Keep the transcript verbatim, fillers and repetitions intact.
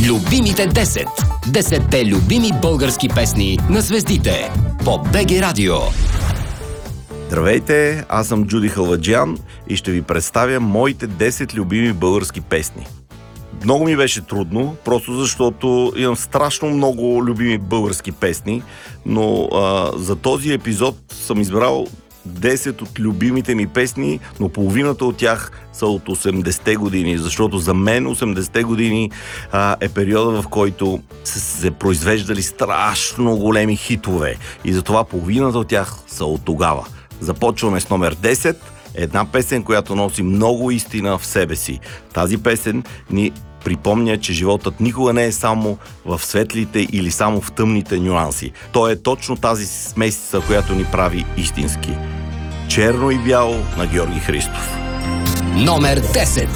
Любимите десет. Десетте любими български песни на звездите по БГ Радио. Здравейте, аз съм Джуди Халваджиян и ще ви представя моите десет любими български песни. Много ми беше трудно, просто защото имам страшно много любими български песни, но а, за този епизод съм избрал десет от любимите ми песни, но половината от тях са от осемдесетте години, защото за мен осемдесетте години а, е периода, в който са се произвеждали страшно големи хитове и затова половината от тях са от тогава. Започваме с номер десет, една песен, която носи много истина в себе си. Тази песен ни припомня, че животът никога не е само в светлите или само в тъмните нюанси. То е точно тази смесица, която ни прави истински. Черно и бяло на Георги Христов. Номер десет.